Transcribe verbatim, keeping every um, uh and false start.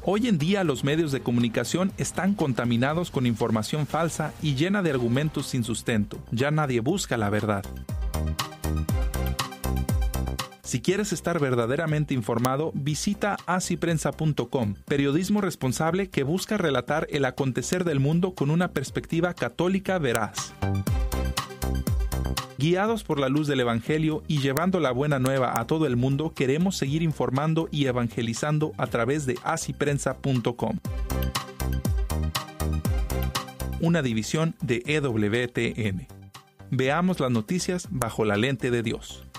Hoy en día los medios de comunicación están contaminados con información falsa y llena de argumentos sin sustento. Ya nadie busca la verdad. Si quieres estar verdaderamente informado, visita así prensa punto com, periodismo responsable que busca relatar el acontecer del mundo con una perspectiva católica veraz. Guiados por la luz del Evangelio y llevando la buena nueva a todo el mundo, queremos seguir informando y evangelizando a través de así prensa punto com. Una división de E W T N. Veamos las noticias bajo la lente de Dios.